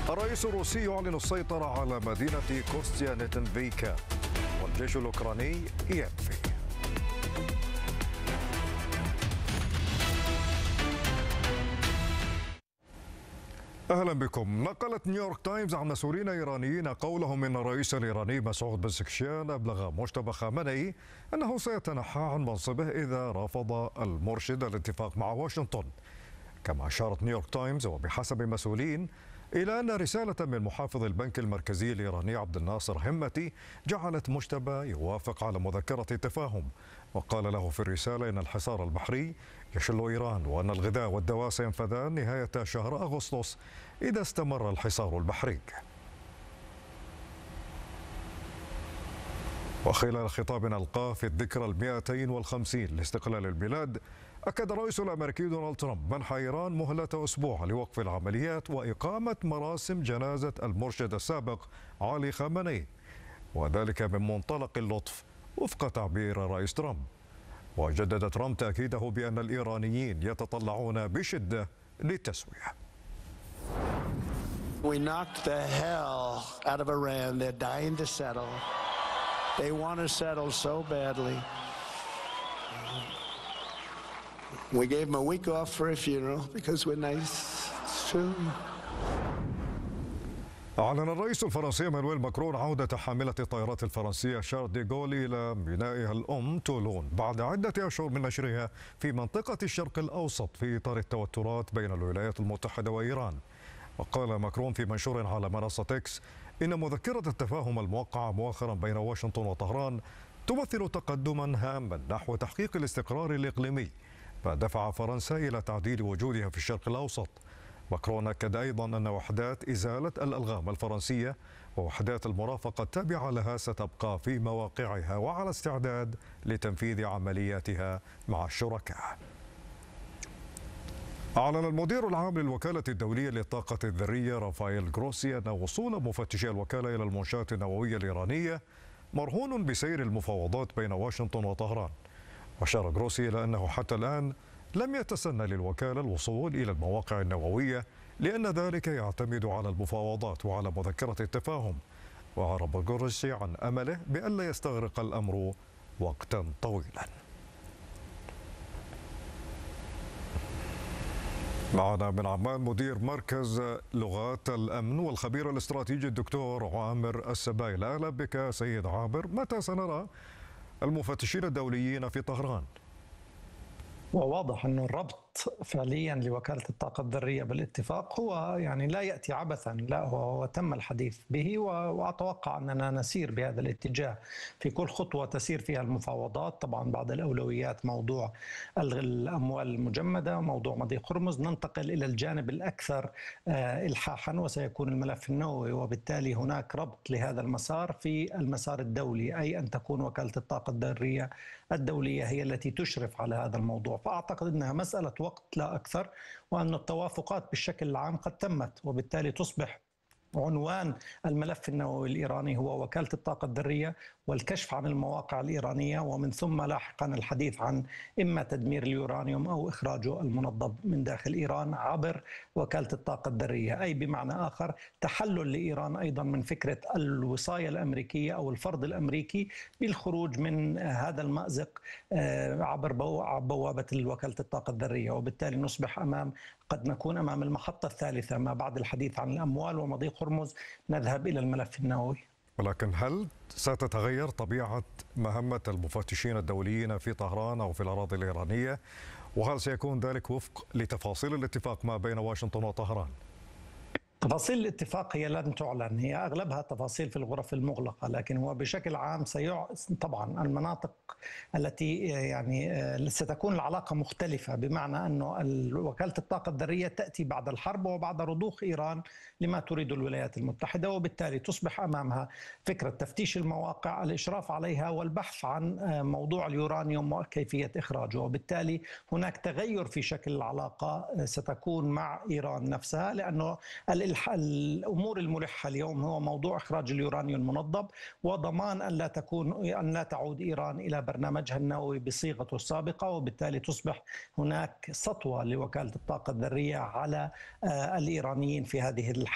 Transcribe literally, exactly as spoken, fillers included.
الرئيس الروسي يعلن السيطرة على مدينة كوستيانتنفيكا والجيش الأوكراني ينفي. أهلا بكم. نقلت نيويورك تايمز عن مسؤولين إيرانيين قولهم إن الرئيس الإيراني مسعود بزكشيان أبلغ مجتبى خامنئي أنه سيتنحى عن منصبه إذا رفض المرشد الاتفاق مع واشنطن. كما أشارت نيويورك تايمز وبحسب مسؤولين إلى أن رسالة من محافظ البنك المركزي الإيراني عبد الناصر همتي جعلت مجتبى يوافق على مذكرة تفاهم، وقال له في الرسالة إن الحصار البحري يشل إيران وأن الغذاء والدواء سينفذان نهاية شهر أغسطس إذا استمر الحصار البحري. وخلال خطاب ألقاه في الذكرى المائتين والخمسين لاستقلال البلاد، أكد الرئيس الأمريكي دونالد ترامب منح إيران مهلة أسبوع لوقف العمليات وإقامة مراسم جنازة المرشد السابق علي خامنئي، وذلك من منطلق اللطف وفق تعبير الرئيس ترامب. وجدد ترامب تأكيده بأن الإيرانيين يتطلعون بشدة للتسوية. We knocked the hell out of Iran. They're dying to settle. They want to settle so badly. We gave them a week off for a funeral because we're nice. It's true. أعلن الرئيس الفرنسي مانويل ماكرون عودة حاملة الطائرات الفرنسية شارل دي غول إلى مينائها الأم تولون بعد عدة أشهر من نشرها في منطقة الشرق الأوسط في إطار التوترات بين الولايات المتحدة وإيران. وقال ماكرون في منشور على منصة إكس إن مذكرة التفاهم الموقعة مؤخرا بين واشنطن وطهران تمثل تقدما هاما نحو تحقيق الاستقرار الإقليمي، فدفع فرنسا إلى تعديل وجودها في الشرق الأوسط. ماكرون أكد أيضا أن وحدات إزالة الألغام الفرنسية ووحدات المرافقة التابعة لها ستبقى في مواقعها وعلى استعداد لتنفيذ عملياتها مع الشركاء. أعلن المدير العام للوكالة الدولية للطاقة الذرية رافائيل غروسي أن وصول مفتشي الوكالة إلى المنشآت النووية الإيرانية مرهون بسير المفاوضات بين واشنطن وطهران. وأشار غروسي إلى أنه حتى الآن لم يتسنى للوكالة الوصول إلى المواقع النووية لأن ذلك يعتمد على المفاوضات وعلى مذكرة التفاهم. وعرب غروسي عن أمله بألا يستغرق الأمر وقتا طويلا. معنا من عمان مدير مركز لغات الأمن والخبير الاستراتيجي الدكتور عامر السبايل. أهلا بك سيد عامر. متى سنرى المفتشين الدوليين في طهران؟ وواضح أن الربط فعليا لوكالة الطاقة الذرية بالاتفاق هو يعني لا يأتي عبثا، لا هو تم الحديث به، وأتوقع أننا نسير بهذا الاتجاه في كل خطوة تسير فيها المفاوضات. طبعا بعد الأولويات موضوع الأموال المجمدة، موضوع مضيق هرمز، ننتقل إلى الجانب الأكثر إلحاحا وسيكون الملف النووي، وبالتالي هناك ربط لهذا المسار في المسار الدولي، أي أن تكون وكالة الطاقة الذرية الدولية هي التي تشرف على هذا الموضوع. فأعتقد أنها مسألة وقت لا أكثر، وأن التوافقات بالشكل العام قد تمت، وبالتالي تصبح عنوان الملف النووي الإيراني هو وكالة الطاقة الذرية والكشف عن المواقع الإيرانية، ومن ثم لاحقا الحديث عن إما تدمير اليورانيوم أو إخراجه المنظم من داخل إيران عبر وكالة الطاقة الذرية، أي بمعنى آخر تحلل لإيران أيضا من فكرة الوصاية الأمريكية أو الفرض الأمريكي بالخروج من هذا المأزق عبر بوابة وكالة الطاقة الذرية. وبالتالي نصبح أمام قد نكون أمام المحطة الثالثة ما بعد الحديث عن الأموال ومضيق هرمز نذهب إلى الملف النووي. ولكن هل ستتغير طبيعة مهمة المفتشين الدوليين في طهران أو في الأراضي الإيرانية؟ وهل سيكون ذلك وفق لتفاصيل الاتفاق ما بين واشنطن وطهران؟ تفاصيل الاتفاق هي لن تعلن، هي أغلبها تفاصيل في الغرف المغلقة، لكن هو بشكل عام سيع... طبعا المناطق التي يعني ستكون العلاقة مختلفة، بمعنى أنه وكالة الطاقة الذرية تأتي بعد الحرب وبعد رضوخ إيران لما تريد الولايات المتحدة، وبالتالي تصبح أمامها فكرة تفتيش المواقع، الإشراف عليها، والبحث عن موضوع اليورانيوم وكيفية إخراجه. وبالتالي هناك تغير في شكل العلاقة ستكون مع إيران نفسها، لأنه الأمور الملحة اليوم هو موضوع إخراج اليورانيوم المنظم وضمان أن لا تكون أن لا تعود إيران إلى برنامجها النووي بصيغته السابقة، وبالتالي تصبح هناك سطوة لوكالة الطاقة الذرية على الإيرانيين في هذه الحالة.